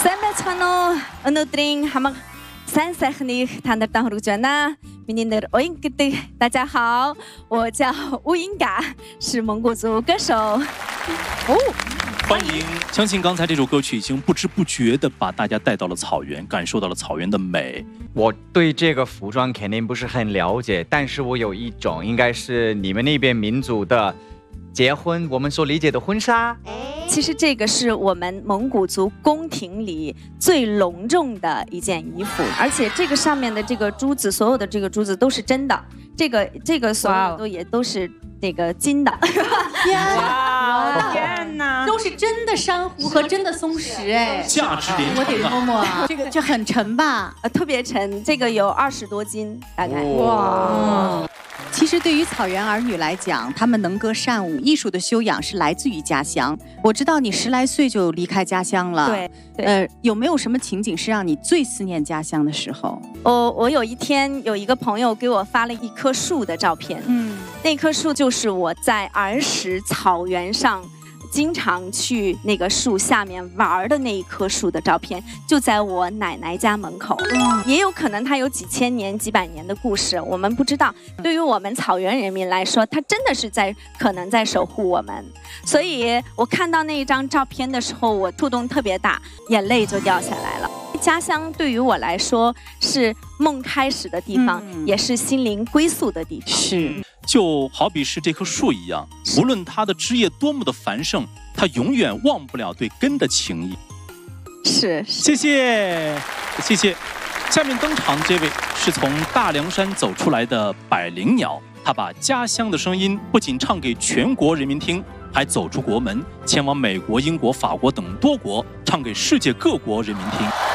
Sametsano Anudring Hamak Sansachni Tandartan Rujana Mininer Oinkiti 大家好，我叫乌英嘎，是蒙古族歌手。 欢迎！相信刚才这首歌曲已经不知不觉地把大家带到了草原，感受到了草原的美。 我对这个服装肯定不是很了解，但是我有一种应该是你们那边民族的结婚，我们所理解的婚纱。 其实这个是我们蒙古族宫廷里最隆重的一件衣服，而且这个上面的这个珠子，所有的这个珠子都是真的，这个所有的也都是这个金的。 天哪，都是真的珊瑚和真的松石哎， 价值连城。 我得摸摸啊，这个就很沉吧？ 特别沉，这个有20多斤大概。 哇！其实对于草原儿女来讲，她们能歌善舞，艺术的修养是来自于家乡。我知道你10来岁就离开家乡了， 对， 有没有什么情景是让你最思念家乡的时候？ 我有一天有一个朋友给我发了一棵树的照片，那棵树就是我在儿时草原上经常去那个树下面玩的那一棵树的照片，就在我奶奶家门口。也有可能它有几千年、几百年的故事，我们不知道。对于我们草原人民来说，它真的是可能在守护我们。所以我看到那一张照片的时候，我触动特别大，眼泪就掉下来了。家乡对于我来说是梦开始的地方，也是心灵归宿的地方。 是。 就好比是这棵树一样，无论它的枝叶多么的繁盛，它永远忘不了对根的情谊。 是， 谢谢。下面登场的这位是从大凉山走出来的百灵鸟，他把家乡的声音不仅唱给全国人民听，还走出国门，前往美国、英国、法国等多国，唱给世界各国人民听。